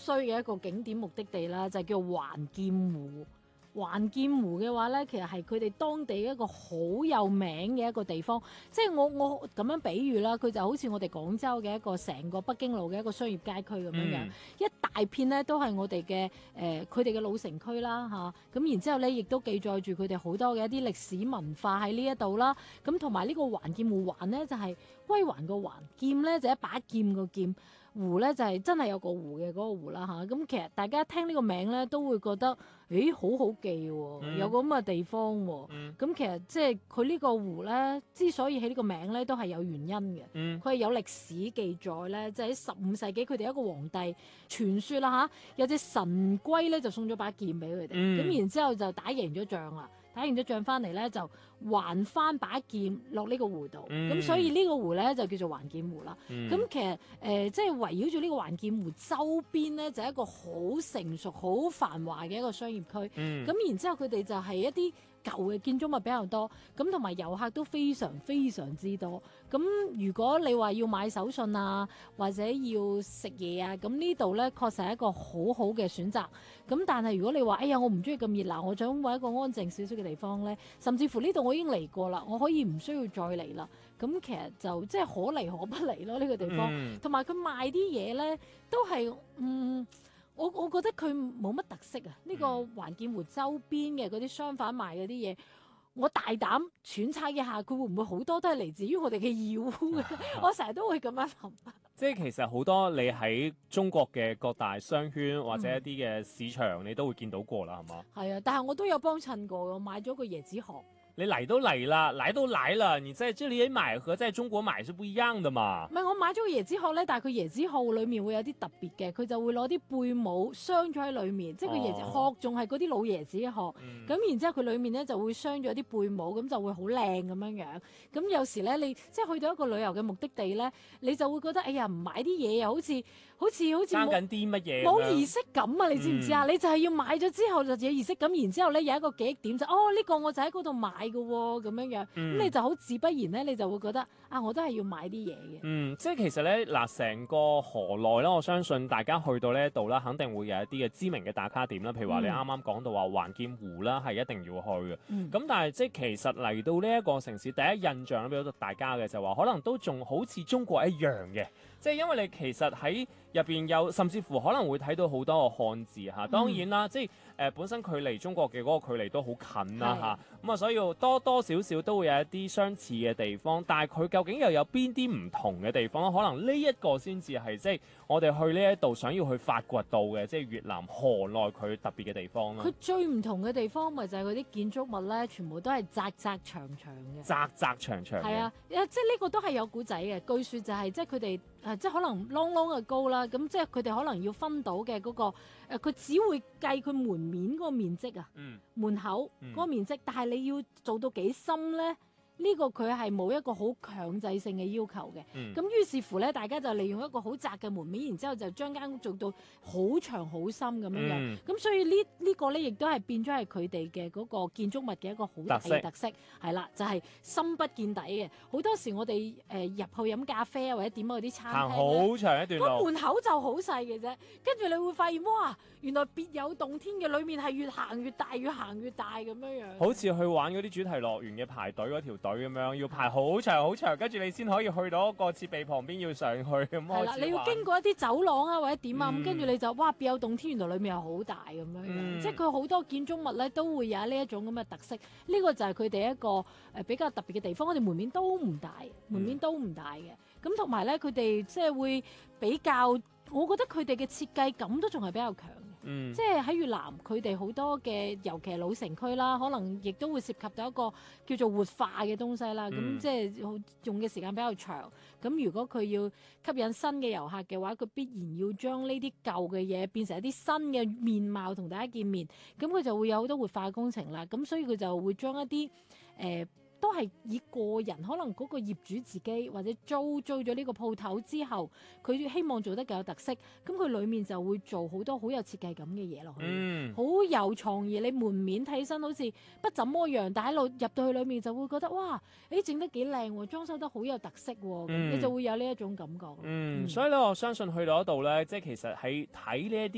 須嘅一個景點目的地啦，就叫環劍湖。環劍湖嘅話咧，其實係佢哋當地一個好有名嘅一個地方，即係我咁樣比喻啦，佢就好似我哋廣州嘅一個成個北京路嘅一個商業街區咁樣樣，一大片咧都係我哋嘅佢哋嘅老城區啦嚇，咁然之後咧亦都記載住佢哋好多嘅一啲歷史文化喺呢一度啦，咁同埋呢個環劍湖環咧就係歸還個環，劍咧就一把劍個劍。湖咧就係真係有個湖嘅嗰個湖啦嚇，咁其實大家聽呢個名咧都會覺得，咦好好記喎，有個咁嘅地方喎。咁其實即係佢呢個湖咧，之所以起呢個名咧，都係有原因嘅。佢係有歷史記載咧，即係喺15世紀佢哋一個皇帝傳說啦嚇，有隻神龜咧就送咗把劍俾佢哋，咁然之後就打贏咗仗啦。打完咗仗翻嚟咧，就還翻把劍落呢個湖度，咁所以呢個湖咧就叫做環劍湖啦。咁其實即係圍繞住呢個環劍湖周邊咧，就係一個好成熟、好繁華嘅一個商業區。咁然之後佢哋就係一啲舊嘅建築物比較多，咁同埋遊客都非常非常之多。咁如果你話要買手信啊，或者要食嘢啊，咁呢度咧確實係一個好好嘅選擇。咁但係如果你話，哎呀，我唔中意咁熱鬧，我想揾一個安靜少少嘅地方咧，甚至乎呢度我已經嚟過啦，我可以唔需要再嚟啦。咁其實就即係可嚟可不嚟咯，呢個地方。同埋佢賣啲嘢咧，都係我覺得佢冇乜特色啊！呢個環劍湖周邊嘅嗰啲商販賣嗰啲嘢，我大膽揣測一下，佢會唔會好多都係嚟自於我哋嘅義烏嘅？我成日都會咁樣諗。 即係其實好多你喺中國嘅各大商圈或者一啲嘅市場，你都會見到過啦，係嘛？ 係啊，但係我都有幫襯過，我買咗個椰子殼。 你嚟都嚟啦，來都來了，你在這裡買和在中國買是不一樣的嘛？ 唔係，我買咗個椰子殼咧，但係佢椰子殼裡面會有啲特別嘅，佢就會攞啲貝母鑲咗喺裡面，即係佢椰子殼仲係嗰啲老椰子殼，咁然之後佢裡面咧就會鑲咗啲貝母，咁就會好靚咁樣樣。咁有時咧，你即係去到一個旅遊嘅目的地咧，你就會覺得，哎呀，唔買啲嘢又好似爭緊啲乜嘢？ 冇儀式感啊！你知唔知啊？你就係要買咗之後就有儀式感，然之後咧有一個記憶點就，呢個我就喺嗰度買嘅喎，咁樣樣，咁你就好自不然咧，你就會覺得啊，我都係要買啲嘢嘅。 即係其實咧嗱，成個河內啦，我相信大家去到呢一度啦，肯定會有一啲嘅知名嘅打卡點啦。譬如話你啱啱講到話環劍湖啦，係一定要去嘅。咁但係即係其實嚟到呢一個城市，第一印象俾到大家嘅就話，可能都仲好似中國一樣嘅。即係因為你其實喺入邊有，甚至乎可能會睇到好多個漢字嚇。當然啦，即係本身距離中國嘅嗰個距離都好近啦嚇。咁啊，所以多多少少都會有一啲相似嘅地方。但係佢究竟又有邊啲唔同嘅地方？可能呢一個先至係即係我哋去呢一度想要去發掘到嘅，即係越南河內佢特別嘅地方啦。 佢最唔同嘅地方咪就係佢啲建築物咧，全部都係窄窄長長嘅。 窄窄長長嘅。 係啊，即係呢個都係有古仔嘅。據說就係即係佢哋。即係可能啷啷嘅高啦，咁即係佢哋可能要分到嘅嗰個佢只會計佢門面嗰個面積啊，門口嗰個面積，但係你要做到幾深咧？呢個佢係冇一個好強制性嘅要求嘅，咁於是乎咧，大家就利用一個好窄嘅門面，然之後就將間屋做到好長好深咁樣樣，咁所以呢個咧亦都係變咗係佢哋嘅嗰個建築物嘅一個好大嘅特色，係啦，就係深不見底嘅。好多時我哋入去飲咖啡啊或者點嗰啲餐廳行好長一段路， 個門口就好細嘅啫，跟住你會發現哇，原來別有洞天嘅，裡面係越行越大，越行越大咁樣樣。 好似去玩嗰啲主題樂園嘅排隊嗰條隊咁樣，要排好長好長，跟住你先可以去到一個設備旁邊要上去咁。係啦， 你要經過一啲走廊啊或者點啊，咁跟住你就哇別有洞天，原來裡面又好大咁樣樣，即係佢好多建築物咧都會有呢一種咁嘅特色。呢個就係佢哋一個比較特別嘅地方。我哋門面都唔大，嘅。咁同埋咧，佢哋即係會比較，我覺得佢哋嘅設計感都仲係比較強嘅。即係喺越南，佢哋好多嘅，尤其係老城區啦，可能亦都會涉及到一個叫做活化嘅東西啦。咁即係用嘅時間比較長。咁如果佢要吸引新嘅遊客嘅話，佢必然要將呢啲舊嘅嘢變成一啲新嘅面貌同大家見面。咁佢就會有好多活化工程啦。咁所以佢就會將一啲都係以個人，可能嗰個業主自己或者租咗呢個鋪頭之後，佢希望做得更有特色，咁佢裡面就會做好多好有設計感嘅嘢落去，好有創意。你門面睇起身好似不怎麼樣，但係入到去裡面就會覺得哇，整得幾靚喎，裝修得好有特色喎，你就會有呢一種感覺。 所以咧，我相信去到嗰度咧，即係其實喺睇呢一啲